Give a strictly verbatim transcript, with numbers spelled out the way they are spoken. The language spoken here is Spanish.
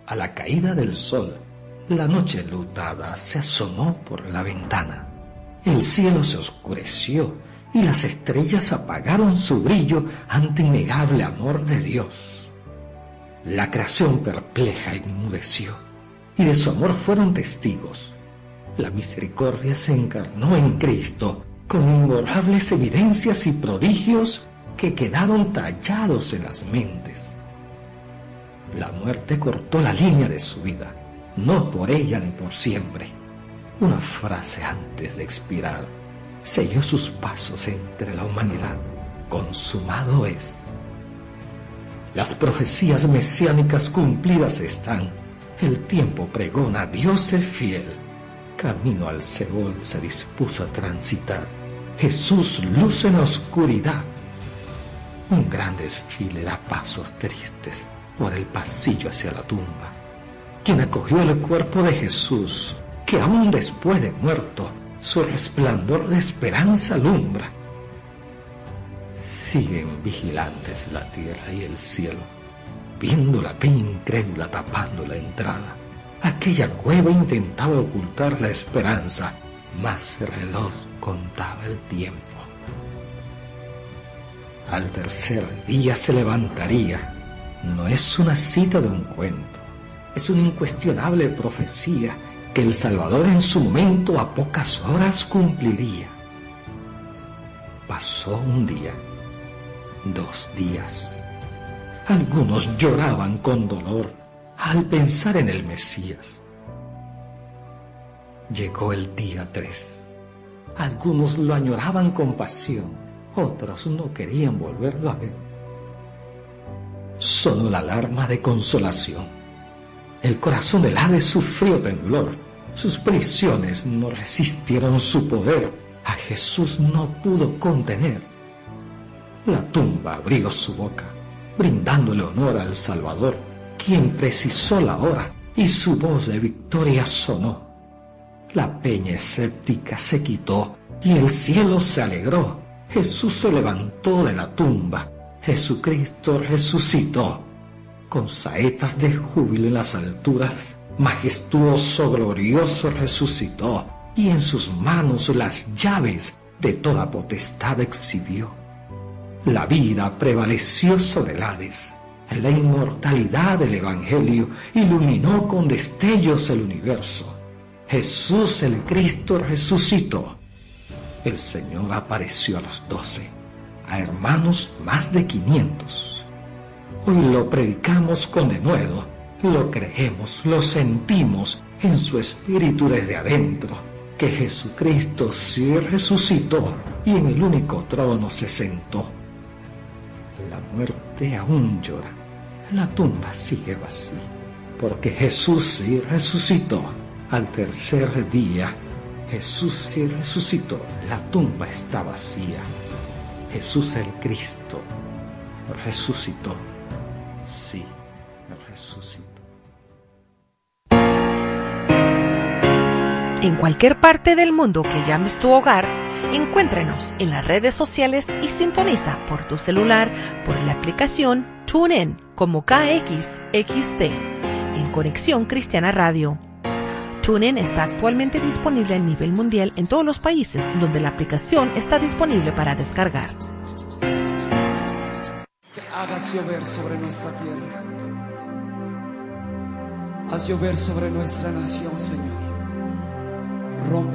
A la caída del sol, la noche enlutada se asomó por la ventana. El cielo se oscureció y las estrellas apagaron su brillo ante innegable amor de Dios. La creación perpleja enmudeció, y de su amor fueron testigos. La misericordia se encarnó en Cristo, con inborrables evidencias y prodigios que quedaron tallados en las mentes. La muerte cortó la línea de su vida, no por ella ni por siempre. Una frase antes de expirar selló sus pasos entre la humanidad. Consumado es. Las profecías mesiánicas cumplidas están. El tiempo pregona, Dios es fiel. Camino al Seol se dispuso a transitar. Jesús luce en la oscuridad. Un gran desfile da pasos tristes por el pasillo hacia la tumba. Quien acogió el cuerpo de Jesús, que aún después de muerto, su resplandor de esperanza alumbra. Siguen vigilantes la tierra y el cielo, viendo la peña incrédula tapando la entrada. Aquella cueva intentaba ocultar la esperanza, mas el reloj contaba el tiempo. Al tercer día se levantaría. No es una cita de un cuento, es una incuestionable profecía que el Salvador en su momento a pocas horas cumpliría. Pasó un día, dos días. Algunos lloraban con dolor al pensar en el Mesías. Llegó el día tres. Algunos lo añoraban con pasión, otros no querían volverlo a ver. Sonó la alarma de consolación. El corazón del Hades sufrió temblor. Sus prisiones no resistieron su poder. A Jesús no pudo contener. La tumba abrió su boca, brindándole honor al Salvador, quien precisó la hora y su voz de victoria sonó. La peña escéptica se quitó y el cielo se alegró. Jesús se levantó de la tumba. Jesucristo resucitó. Con saetas de júbilo en las alturas, majestuoso, glorioso resucitó, y en sus manos las llaves de toda potestad exhibió. La vida prevaleció sobre el Hades. La inmortalidad del Evangelio iluminó con destellos el universo. Jesús el Cristo resucitó. El Señor apareció a los doce, a hermanos más de quinientos. Hoy lo predicamos con denuedo, lo creemos, lo sentimos en su espíritu desde adentro, que Jesucristo sí resucitó y en el único trono se sentó. La muerte aún llora, la tumba sigue vacía, porque Jesús sí resucitó al tercer día. Jesús sí resucitó, la tumba está vacía. Jesús el Cristo resucitó, sí, resucitó. En cualquier parte del mundo que llames tu hogar, encuéntrenos en las redes sociales y sintoniza por tu celular por la aplicación TuneIn como K X X T en Conexión Cristiana Radio. TuneIn está actualmente disponible a nivel mundial en todos los países donde la aplicación está disponible para descargar. Que hagas llover sobre nuestra tierra. Haz llover sobre nuestra nación, Señor.